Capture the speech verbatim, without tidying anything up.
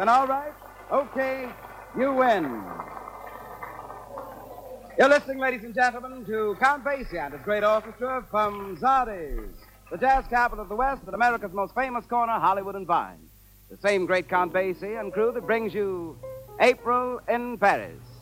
Then all right. Okay, you win. You're listening, ladies and gentlemen, to Count Basie and his great orchestra from Zardes, the jazz capital of the West and America's most famous corner, Hollywood and Vine. The same great Count Basie and crew that brings you April in Paris.